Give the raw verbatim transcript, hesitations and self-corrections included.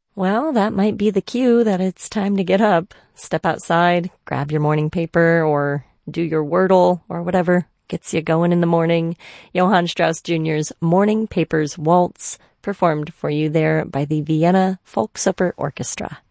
Well, that might be the cue that it's time to get up. Step outside, grab your morning paper, or do your Wordle, or whatever gets you going in the morning. Johann Strauss Junior's Morning Papers Waltz, performed for you there by the Vienna Volksoper Orchestra.